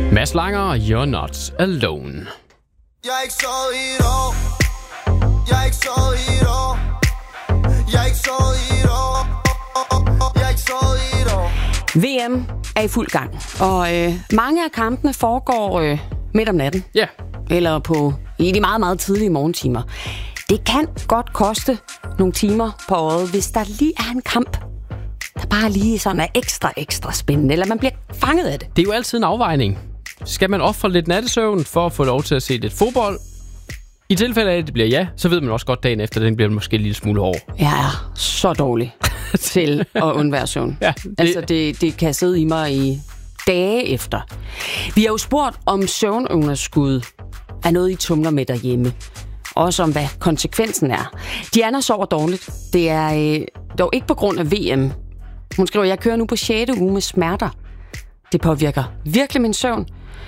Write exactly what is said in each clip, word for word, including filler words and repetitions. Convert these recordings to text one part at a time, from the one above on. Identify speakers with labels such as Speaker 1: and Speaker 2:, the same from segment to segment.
Speaker 1: Mads Langer, You're Not Alone.
Speaker 2: Jeg er ikke sovet i et år. Jeg er ikke sovet i et år. Jeg er ikke sovet i et år. Jeg er ikke sovet i et år.
Speaker 3: V M er i fuld gang, og øh, mange af kampene foregår øh, midt om natten.
Speaker 1: Ja. Yeah.
Speaker 3: Eller på i de meget, meget tidlige morgentimer. Det kan godt koste nogle timer på året, hvis der lige er en kamp, der bare lige sådan er ekstra, ekstra spændende, eller man bliver fanget af det.
Speaker 1: Det er jo altid en afvejning. Skal man ofre lidt nattesøvn for at få lov til at se lidt fodbold? I tilfælde af, at det bliver ja, så ved man også godt dagen efter, at den bliver måske en lille smule hård.
Speaker 3: Jeg er så dårlig til at undvære søvn. Ja, det... Altså, det, det kan sidde i mig i dage efter. Vi har jo spurgt, om søvnunderskud er noget, I tumler med derhjemme. Også om, hvad konsekvensen er. Diana sover dårligt. Det er øh, dog ikke på grund af V M. Hun skriver, jeg kører nu på sjette uge med smerter. Det påvirker virkelig min søvn.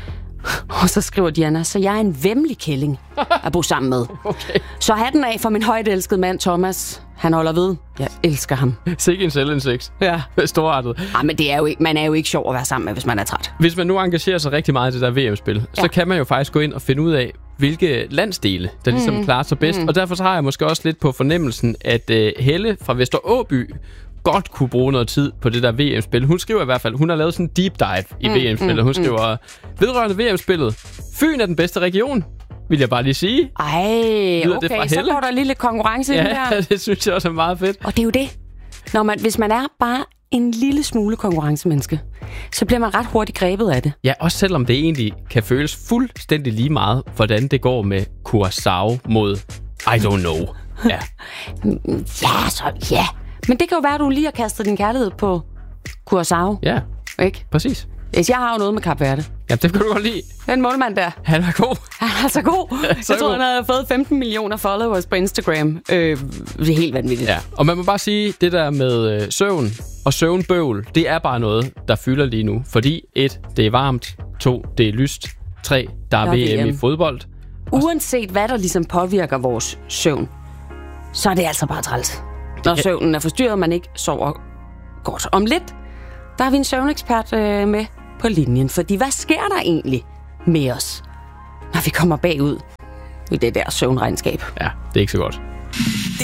Speaker 3: Og så skriver Diana, så jeg er en væmmelig kælling at bo sammen med. Okay. Så hatten af for min højt elskede mand Thomas. Han holder ved. Jeg elsker ham.
Speaker 1: Sikke en selvindsigt.
Speaker 3: Ja.
Speaker 1: Storartet.
Speaker 3: Ja, men det er jo ikke, man er jo ikke sjov at være sammen med, hvis man er træt.
Speaker 1: Hvis man nu engagerer sig rigtig meget i det der V M-spil, ja. så kan man jo faktisk gå ind og finde ud af, hvilke landsdele, der ligesom mm. klarer sig bedst. Mm. Og derfor så har jeg måske også lidt på fornemmelsen, at uh, Helle fra Vester Åby godt kunne bruge noget tid på det der V M-spil. Hun skriver i hvert fald, hun har lavet sådan en deep dive i mm, V M-spillet. Hun skriver, vedrørende V M-spillet, Fyn er den bedste region, vil jeg bare lige sige.
Speaker 3: Ej, okay, så går der lige lidt konkurrence
Speaker 1: ja,
Speaker 3: i der.
Speaker 1: Ja, det synes jeg også er meget fedt.
Speaker 3: Og det er jo det. Når man, hvis man er bare en lille smule konkurrencemenneske, så bliver man ret hurtigt grebet af det.
Speaker 1: Ja, også selvom det egentlig kan føles fuldstændig lige meget, hvordan det går med Curaçao mod I don't know. Ja,
Speaker 3: ja, så ja. Men det kan jo være, at du lige har kastet din kærlighed på Curaçao.
Speaker 1: Ja,
Speaker 3: ikke?
Speaker 1: Præcis.
Speaker 3: Hvis jeg har jo noget med Kap Verde.
Speaker 1: Ja, det kan du godt lide.
Speaker 3: Den målmand der.
Speaker 1: Han er god.
Speaker 3: Han er så god. så jeg tror, god. Han havde fået femten millioner followers på Instagram. Øh, det er helt vanvittigt.
Speaker 1: Ja, og man må bare sige, det der med øh, søvn og søvnbøvl, det er bare noget, der fylder lige nu. Fordi et, det er varmt. To, det er lyst. Tre, der er V M i fodbold.
Speaker 3: Uanset hvad der ligesom påvirker vores søvn, så er det altså bare træls. Når søvnen er forstyrret, og man ikke sover godt. Om lidt, der har vi en søvnekspert øh, med på linjen. Fordi hvad sker der egentlig med os, når vi kommer bagud i det der søvnregnskab?
Speaker 1: Ja, det er ikke så godt.